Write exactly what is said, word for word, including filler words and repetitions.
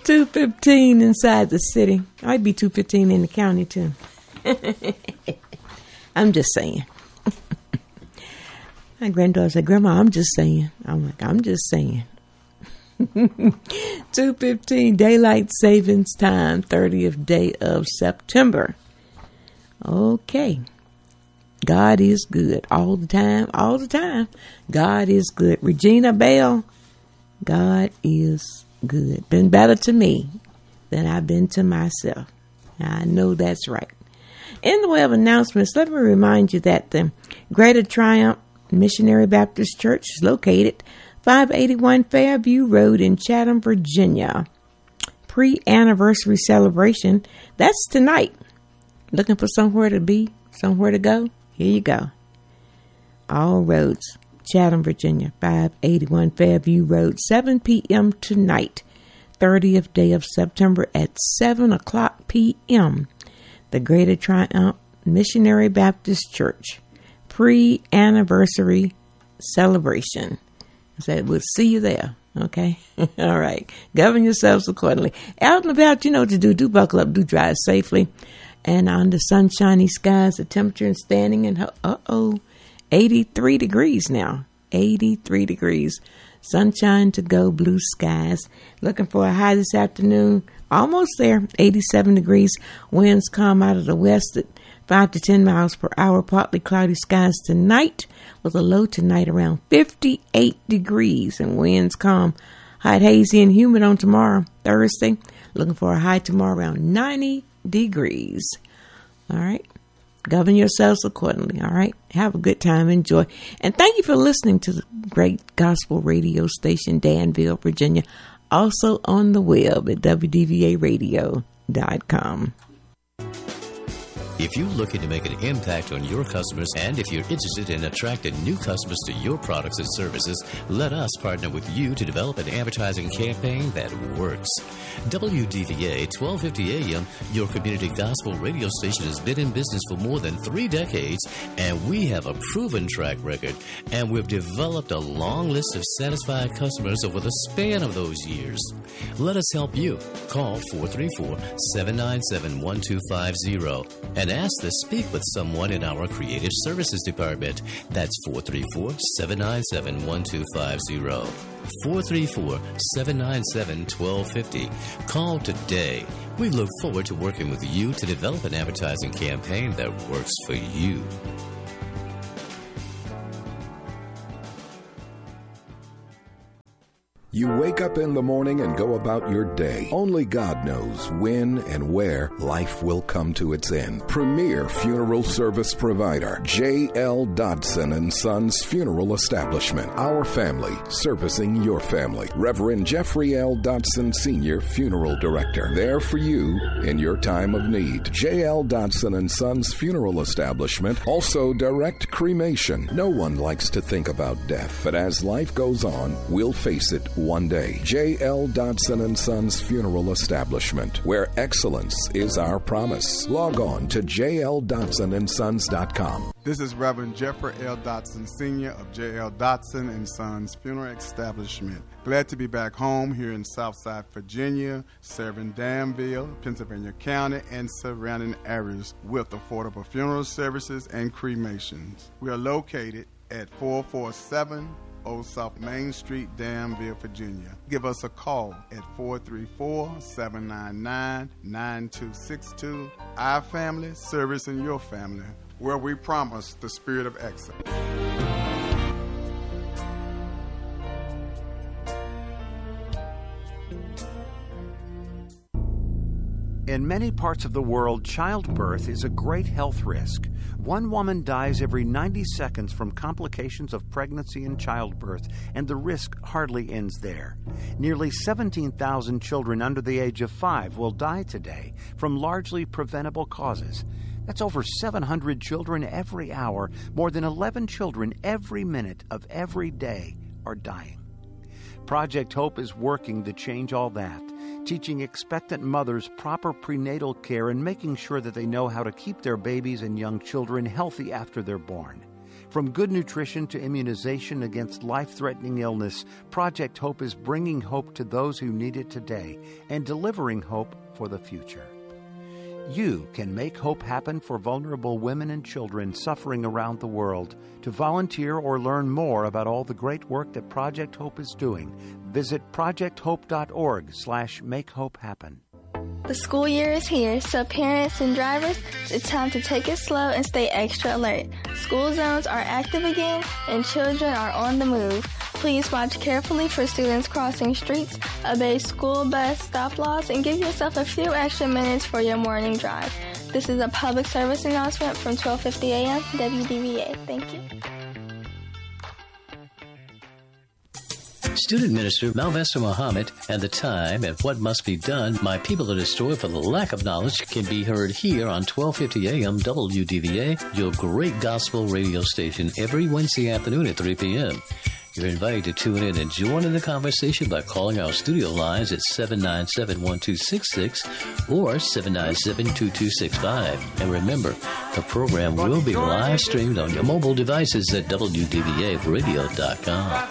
two fifteen inside the city. I'd be two fifteen in the county, too. I'm just saying. My granddaughter said, Grandma, I'm just saying. I'm like, I'm just saying. two fifteen, Daylight Savings Time, thirtieth day of September. Okay. God is good all the time, all the time. God is good. Regina Bell, God is good. Been better to me than I've been to myself. I know that's right. In the way of announcements, let me remind you that the Greater Triumph Missionary Baptist Church is located five eighty-one Fairview Road in Chatham, Virginia. Pre-anniversary celebration. That's tonight. Looking for somewhere to be, somewhere to go? Here you go. All roads, Chatham, Virginia, five eighty-one Fairview Road, seven p.m. tonight, thirtieth day of September at seven o'clock p.m. The Greater Triumph Missionary Baptist Church pre-anniversary celebration. I said, we'll see you there. Okay? All right. Govern yourselves accordingly. Out and about, you know what to do. Do buckle up. Do drive safely. And under sunshiny skies, the temperature is standing in, uh-oh, eighty-three degrees now. eighty-three degrees. Sunshine to go, blue skies. Looking for a high this afternoon. Almost there. eighty-seven degrees. Winds come out of the west at five to ten miles per hour. Partly cloudy skies tonight with a low tonight around fifty-eight degrees. And winds calm, hot, hazy, and humid on tomorrow, Thursday. Looking for a high tomorrow around ninety degrees. All right. Govern yourselves accordingly. All right. Have a good time. Enjoy. And thank you for listening to the great gospel radio station, Danville, Virginia. Also on the web at w d v a radio dot com. If you're looking to make an impact on your customers and if you're interested in attracting new customers to your products and services, let us partner with you to develop an advertising campaign that works. W D V A twelve fifty A M, your community gospel radio station, has been in business for more than three decades, and we have a proven track record, and we've developed a long list of satisfied customers over the span of those years. Let us help you. Call four three four, seven nine seven, one two five zero and ask to speak with someone in our Creative Services Department. That's four three four, seven nine seven, one two five zero. four three four, seven nine seven, one two five zero. Call today. We look forward to working with you to develop an advertising campaign that works for you. You wake up in the morning and go about your day. Only God knows when and where life will come to its end. Premier funeral service provider, J L. Dodson and Sons Funeral Establishment. Our family servicing your family. Reverend Jeffrey L. Dodson Senior Funeral Director. There for you in your time of need. J L. Dodson and Sons Funeral Establishment. Also direct cremation. No one likes to think about death, but as life goes on, we'll face it one day. J L. Dodson and Sons Funeral Establishment, where excellence is our promise. Log on to j l dodson and sons dot com. This is Reverend Jeffrey L. Dodson Senior of J L. Dodson and Sons Funeral Establishment. Glad to be back home here in Southside Virginia, serving Danville, Pennsylvania County, and surrounding areas with affordable funeral services and cremations. We are located at four four seven Old South Main Street, Danville, Virginia. Give us a call at four three four, seven nine nine, nine two six two. Our family, servicing your family, where we promise the spirit of excellence. In many parts of the world, childbirth is a great health risk. One woman dies every ninety seconds from complications of pregnancy and childbirth, and the risk hardly ends there. Nearly seventeen thousand children under the age of five will die today from largely preventable causes. That's over seven hundred children every hour. More than eleven children every minute of every day are dying. Project Hope is working to change all that, teaching expectant mothers proper prenatal care and making sure that they know how to keep their babies and young children healthy after they're born. From good nutrition to immunization against life-threatening illness, Project Hope is bringing hope to those who need it today and delivering hope for the future. You can make hope happen for vulnerable women and children suffering around the world. To volunteer or learn more about all the great work that Project Hope is doing, visit projecthope.org slash make hope happen. The school year is here, so parents and drivers, it's time to take it slow and stay extra alert. School zones are active again, and children are on the move. Please watch carefully for students crossing streets, obey school bus stop laws, and give yourself a few extra minutes for your morning drive. This is a public service announcement from twelve fifty a.m. W D V A. Thank you. Student Minister Malvester Muhammad and The Time and What Must Be Done, My People Are Destroyed for the Lack of Knowledge, can be heard here on twelve fifty a.m. W D V A, your great gospel radio station, every Wednesday afternoon at three p.m. You're invited to tune in and join in the conversation by calling our studio lines at seven nine seven, one two six six or seven nine seven, two two six five. And remember, the program will be live streamed on your mobile devices at W D V A radio dot com.